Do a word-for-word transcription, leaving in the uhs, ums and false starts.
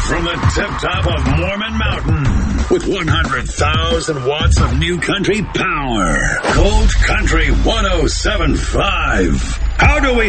from the tip-top of Mormon Mountain with one hundred thousand watts of new country power. Gold Country one oh seven point five. How do we